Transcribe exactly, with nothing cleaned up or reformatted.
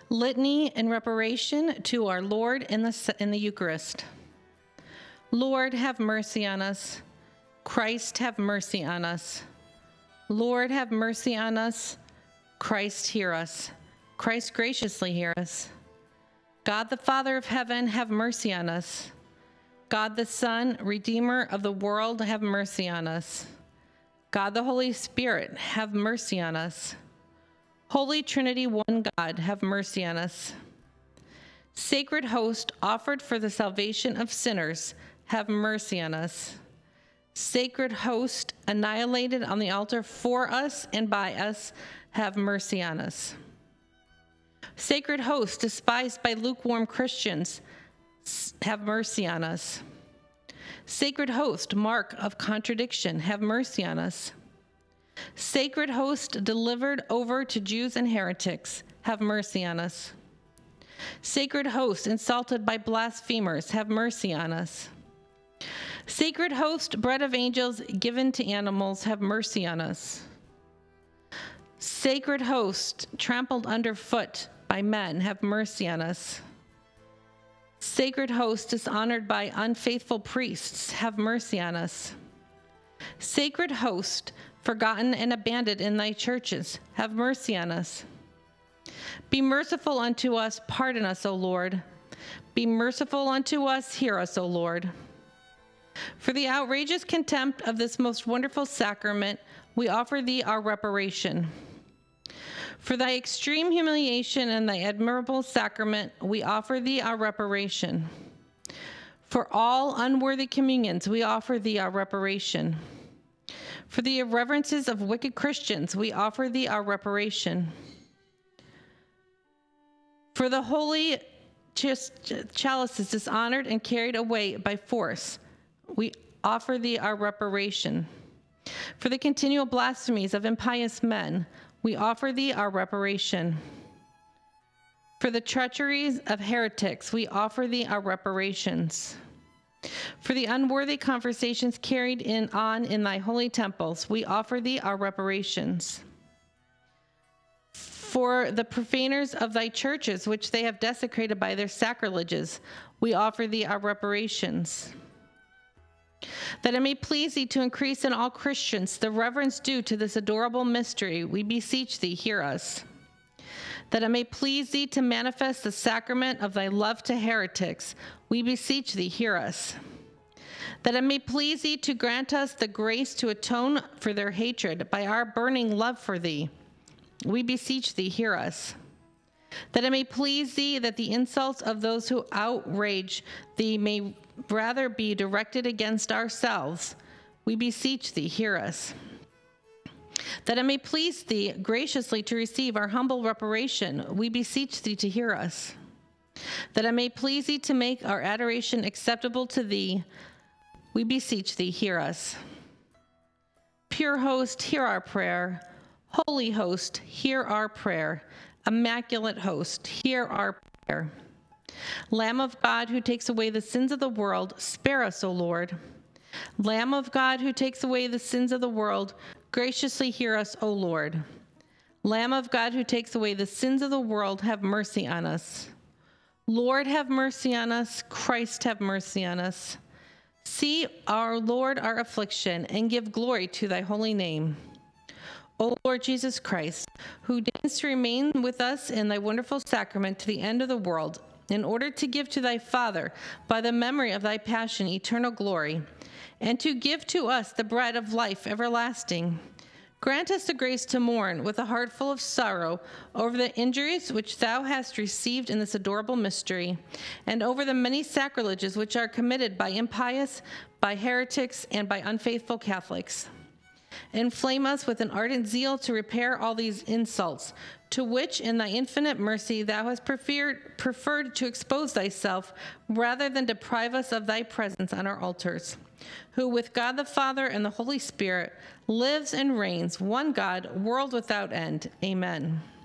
Litany in reparation to our Lord in the, in the Eucharist. Lord, have mercy on us. Christ, have mercy on us. Lord, have mercy on us. Christ, hear us. Christ, graciously hear us. God the Father of heaven, have mercy on us. God the Son, Redeemer of the world, have mercy on us. God the Holy Spirit, have mercy on us. Holy Trinity, one God, have mercy on us. Sacred Host, offered for the salvation of sinners, have mercy on us. Sacred Host, annihilated on the altar for us and by us, have mercy on us. Sacred Host, despised by lukewarm Christians, have mercy on us. Sacred Host, mark of contradiction, have mercy on us. Sacred Host, delivered over to Jews and heretics, have mercy on us. Sacred Host, insulted by blasphemers, have mercy on us. Sacred Host, bread of angels given to animals, have mercy on us. Sacred Host, trampled underfoot by men, have mercy on us. Sacred Host, dishonored by unfaithful priests, have mercy on us. Sacred Host, forgotten and abandoned in thy churches, have mercy on us. Be merciful unto us, pardon us, O Lord. Be merciful unto us, hear us, O Lord. For the outrageous contempt of this most wonderful sacrament, we offer thee our reparation. For thy extreme humiliation and thy admirable sacrament, we offer thee our reparation. For all unworthy communions, we offer thee our reparation. For the irreverences of wicked Christians, we offer thee our reparation. For the holy chalices dishonored and carried away by force, we offer thee our reparation. For the continual blasphemies of impious men, we offer thee our reparation. For the treacheries of heretics, we offer thee our reparations. For the unworthy conversations carried in on in thy holy temples, we offer thee our reparations. For the profaners of thy churches, which they have desecrated by their sacrileges, we offer thee our reparations. That it may please thee to increase in all Christians the reverence due to this adorable mystery, we beseech thee, hear us. That it may please thee to manifest the sacrament of thy love to heretics, we beseech thee, hear us. That it may please thee to grant us the grace to atone for their hatred by our burning love for thee, we beseech thee, hear us. That it may please thee that the insults of those who outrage thee may rather be directed against ourselves, we beseech thee, hear us. That it may please thee graciously to receive our humble reparation, we beseech thee to hear us. That it may please thee to make our adoration acceptable to thee, we beseech thee, hear us. Pure Host, hear our prayer. Holy Host, hear our prayer. Immaculate Host, hear our prayer. Lamb of God, who takes away the sins of the world, spare us, O Lord. Lamb of God, who takes away the sins of the world, graciously hear us, O Lord. Lamb of God, who takes away the sins of the world, have mercy on us. Lord, have mercy on us. Christ, have mercy on us. See, our Lord, our affliction, and give glory to thy holy name. O Lord Jesus Christ, who deignest to remain with us in thy wonderful sacrament to the end of the world, in order to give to thy Father, by the memory of thy passion, eternal glory, and to give to us the bread of life everlasting, grant us the grace to mourn with a heart full of sorrow over the injuries which thou hast received in this adorable mystery, and over the many sacrileges which are committed by impious, by heretics, and by unfaithful Catholics. Inflame us with an ardent zeal to repair all these insults, to which in thy infinite mercy thou hast preferred, preferred to expose thyself rather than deprive us of thy presence on our altars, who with God the Father and the Holy Spirit lives and reigns, one God, world without end. Amen.